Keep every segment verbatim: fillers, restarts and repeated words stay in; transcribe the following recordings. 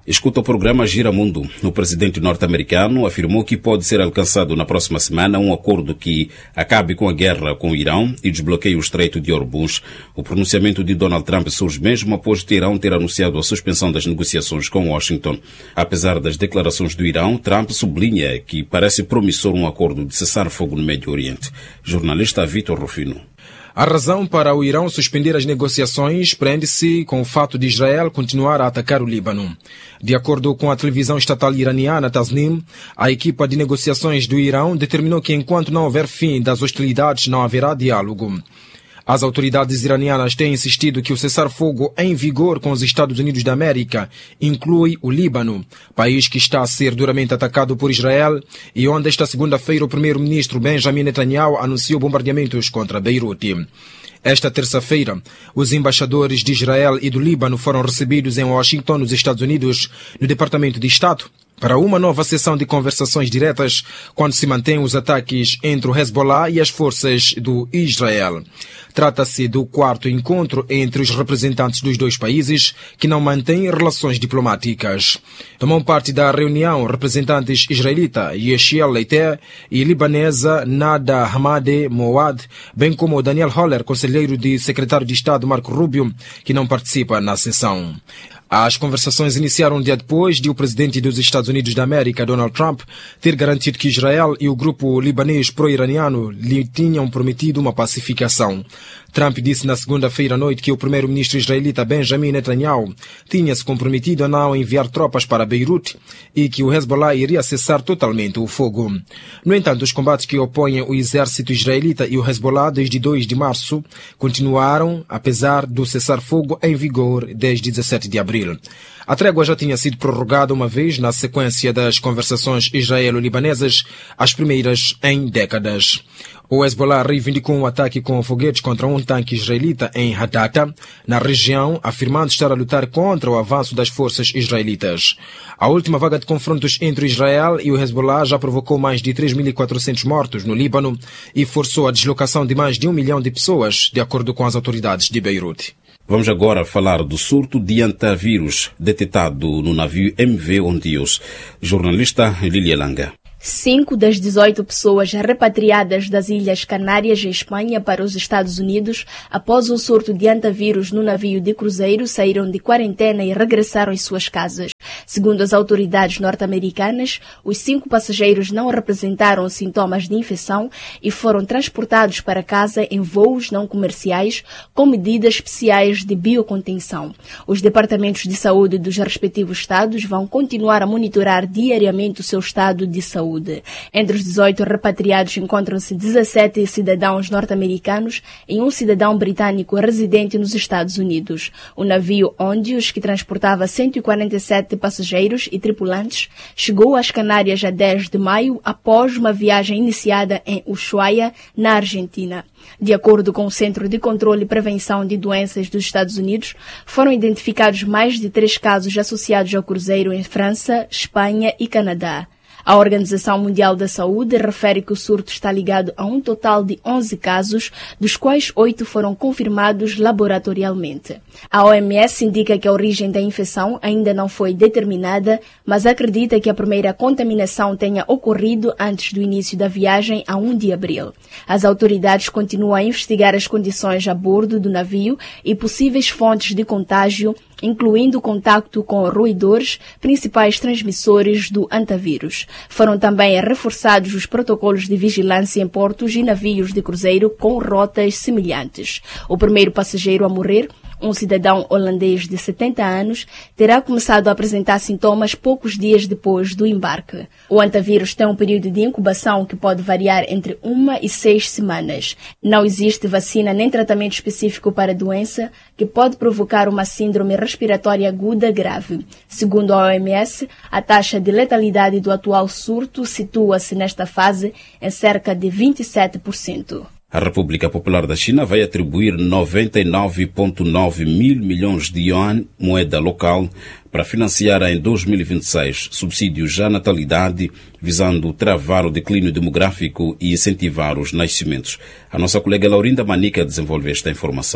Escuta o programa Gira Mundo. O presidente norte-americano afirmou que pode ser alcançado na próxima semana um acordo que acabe com a guerra com o Irão e desbloqueie o Estreito de Hormuz. O pronunciamento de Donald Trump surge mesmo após o Irão ter anunciado a suspensão das negociações com Washington. Apesar das declarações do Irão, Trump sublinha que parece promissor um acordo de cessar-fogo no Médio Oriente. Jornalista Vitor Rufino. A razão para o Irão suspender as negociações prende-se com o fato de Israel continuar a atacar o Líbano. De acordo com a televisão estatal iraniana Tasnim, a equipa de negociações do Irão determinou que enquanto não houver fim das hostilidades não haverá diálogo. As autoridades iranianas têm insistido que o cessar-fogo em vigor com os Estados Unidos da América inclui o Líbano, país que está a ser duramente atacado por Israel e onde esta segunda-feira o primeiro-ministro Benjamin Netanyahu anunciou bombardeamentos contra Beirute. Esta terça-feira, os embaixadores de Israel e do Líbano foram recebidos em Washington, nos Estados Unidos, no Departamento de Estado, para uma nova sessão de conversações diretas quando se mantêm os ataques entre o Hezbollah e as forças do Israel. Trata-se do quarto encontro entre os representantes dos dois países que não mantêm relações diplomáticas. Tomam parte da reunião representantes israelita Yeshiel Leiter e libanesa Nada Hamade Moad, bem como Daniel Holler, conselheiro de secretário de Estado Marco Rubio, que não participa na sessão. As conversações iniciaram um dia depois de o presidente dos Estados Unidos da América, Donald Trump, ter garantido que Israel e o grupo libanês pró-iraniano lhe tinham prometido uma pacificação. Trump disse na segunda-feira à noite que o primeiro-ministro israelita Benjamin Netanyahu tinha se comprometido a não enviar tropas para Beirute e que o Hezbollah iria cessar totalmente o fogo. No entanto, os combates que opõem o exército israelita e o Hezbollah desde dois de março continuaram, apesar do cessar-fogo em vigor desde dezessete de abril. A trégua já tinha sido prorrogada uma vez na sequência das conversações israelo-libanesas, as primeiras em décadas. O Hezbollah reivindicou um ataque com foguetes contra um tanque israelita em Hadata, na região, afirmando estar a lutar contra o avanço das forças israelitas. A última vaga de confrontos entre Israel e o Hezbollah já provocou mais de três mil e quatrocentos mortos no Líbano e forçou a deslocação de mais de um milhão de pessoas, de acordo com as autoridades de Beirute. Vamos agora falar do surto de antavírus detectado no navio M V Ontios. Jornalista Lilia Langa. Cinco das dezoito pessoas repatriadas das Ilhas Canárias em Espanha para os Estados Unidos após o surto de antavírus no navio de cruzeiro saíram de quarentena e regressaram às suas casas. Segundo as autoridades norte-americanas, os cinco passageiros não representaram sintomas de infecção e foram transportados para casa em voos não comerciais com medidas especiais de biocontenção. Os departamentos de saúde dos respectivos estados vão continuar a monitorar diariamente o seu estado de saúde. Entre os dezoito repatriados encontram-se dezessete cidadãos norte-americanos e um cidadão britânico residente nos Estados Unidos. O navio Ondios, que transportava cento e quarenta e sete passageiros e tripulantes, chegou às Canárias a dez de maio após uma viagem iniciada em Ushuaia, na Argentina. De acordo com o Centro de Controle e Prevenção de Doenças dos Estados Unidos, foram identificados mais de três casos associados ao cruzeiro em França, Espanha e Canadá. A Organização Mundial da Saúde refere que o surto está ligado a um total de onze casos, dos quais oito foram confirmados laboratorialmente. A O M S indica que a origem da infecção ainda não foi determinada, mas acredita que a primeira contaminação tenha ocorrido antes do início da viagem a um de abril. As autoridades continuam a investigar as condições a bordo do navio e possíveis fontes de contágio, incluindo contacto com roedores, principais transmissores do antavírus. Foram também reforçados os protocolos de vigilância em portos e navios de cruzeiro com rotas semelhantes. O primeiro passageiro a morrer, um cidadão holandês de setenta anos, terá começado a apresentar sintomas poucos dias depois do embarque. O antavírus tem um período de incubação que pode variar entre uma e seis semanas. Não existe vacina nem tratamento específico para a doença, que pode provocar uma síndrome respiratória aguda grave. Segundo a O M S, a taxa de letalidade do atual surto situa-se nesta fase em cerca de vinte e sete por cento. A República Popular da China vai atribuir noventa e nove vírgula nove mil milhões de yuan, moeda local, para financiar em dois mil e vinte e seis subsídios à natalidade, visando travar o declínio demográfico e incentivar os nascimentos. A nossa colega Laurinda Manica desenvolve esta informação.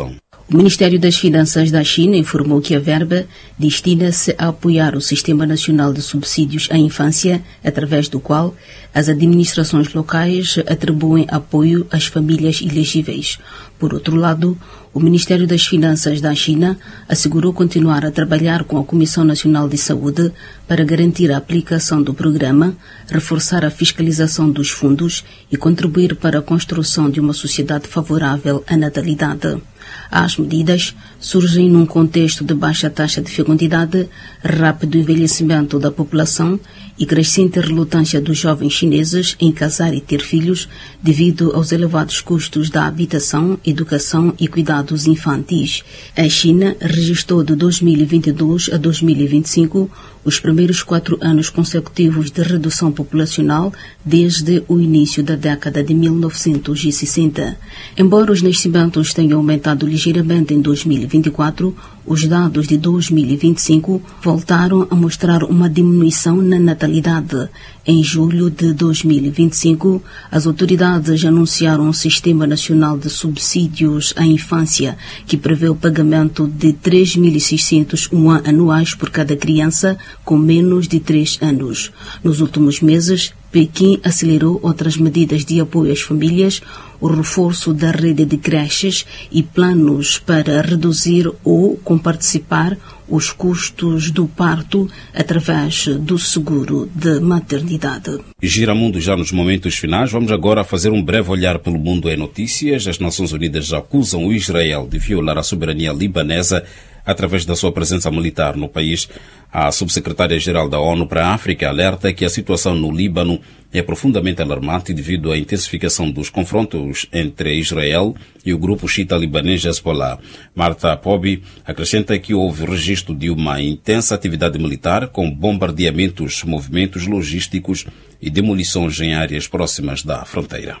O Ministério das Finanças da China informou que a verba destina-se a apoiar o Sistema Nacional de Subsídios à Infância, através do qual as administrações locais atribuem apoio às famílias elegíveis. Por outro lado, o Ministério das Finanças da China assegurou continuar a trabalhar com a Comissão Nacional de Saúde para garantir a aplicação do programa, reforçar a fiscalização dos fundos e contribuir para a construção de uma sociedade favorável à natalidade. As medidas surgem num contexto de baixa taxa de fecundidade, rápido envelhecimento da população e crescente relutância dos jovens chineses em casar e ter filhos devido aos elevados custos da habitação, educação e cuidados infantis. A China registrou de dois mil e vinte e dois a dois mil e vinte e cinco os primeiros quatro anos consecutivos de redução populacional desde o início da década de mil novecentos e sessenta. Embora os nascimentos tenham aumentado ligeiramente em dois mil e vinte e quatro, os dados de dois mil e vinte e cinco voltaram a mostrar uma diminuição na natalidade. Em julho de dois mil e vinte e cinco, as autoridades anunciaram um Sistema Nacional de Subsídios à Infância, que prevê o pagamento de três mil e seiscentos yuan anuais por cada criança com menos de três anos. Nos últimos meses, Pequim acelerou outras medidas de apoio às famílias, o reforço da rede de creches e planos para reduzir ou comparticipar os custos do parto através do seguro de maternidade. Giramundo já nos momentos finais. Vamos agora fazer um breve olhar pelo mundo em notícias. As Nações Unidas acusam o Israel de violar a soberania libanesa através da sua presença militar no país. A subsecretária-geral da ONU para a África alerta que a situação no Líbano é profundamente alarmante devido à intensificação dos confrontos entre Israel e o grupo xiita libanês Hezbollah. Marta Pobi acrescenta que houve registro de uma intensa atividade militar com bombardeamentos, movimentos logísticos e demolições em áreas próximas da fronteira.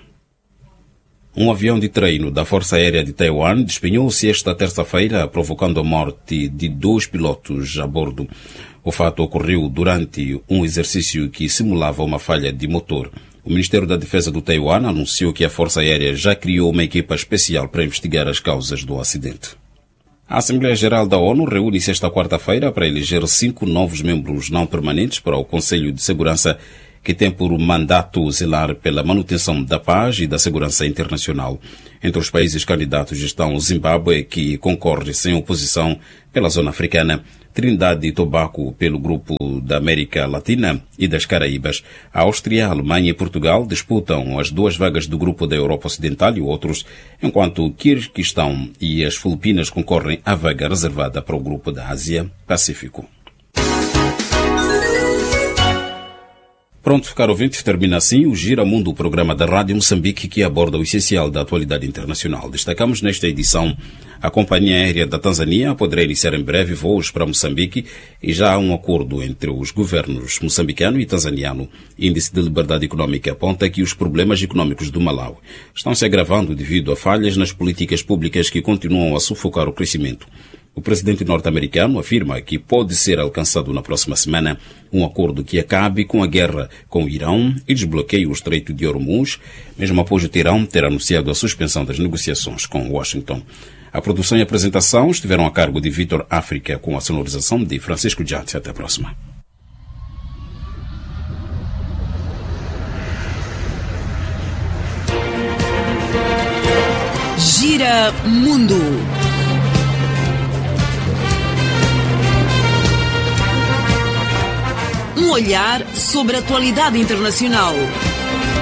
Um avião de treino da Força Aérea de Taiwan despenhou-se esta terça-feira, provocando a morte de dois pilotos a bordo. O fato ocorreu durante um exercício que simulava uma falha de motor. O Ministério da Defesa do Taiwan anunciou que a Força Aérea já criou uma equipa especial para investigar as causas do acidente. A Assembleia Geral da ONU reúne-se esta quarta-feira para eleger cinco novos membros não permanentes para o Conselho de Segurança, que tem por mandato zelar pela manutenção da paz e da segurança internacional. Entre os países candidatos estão o Zimbábue, que concorre sem oposição pela zona africana, Trindade e Tobago pelo grupo da América Latina e das Caraíbas. A Áustria, a Alemanha e Portugal disputam as duas vagas do grupo da Europa Ocidental e outros, enquanto o Quirguistão e as Filipinas concorrem à vaga reservada para o grupo da Ásia-Pacífico. Pronto, caro ouvinte, termina assim o Gira Mundo, o programa da Rádio Moçambique que aborda o essencial da atualidade internacional. Destacamos nesta edição a Companhia Aérea da Tanzânia poderá iniciar em breve voos para Moçambique e já há um acordo entre os governos moçambicano e tanzaniano. Índice de Liberdade Econômica aponta que os problemas econômicos do Malawi estão se agravando devido a falhas nas políticas públicas que continuam a sufocar o crescimento. O presidente norte-americano afirma que pode ser alcançado na próxima semana um acordo que acabe com a guerra com o Irão e desbloqueie o Estreito de Hormuz, mesmo após o Teherão ter anunciado a suspensão das negociações com Washington. A produção e a apresentação estiveram a cargo de Vitor África, com a sonorização de Francisco Jatti. Até a próxima. Gira Mundo. Um olhar sobre a atualidade internacional.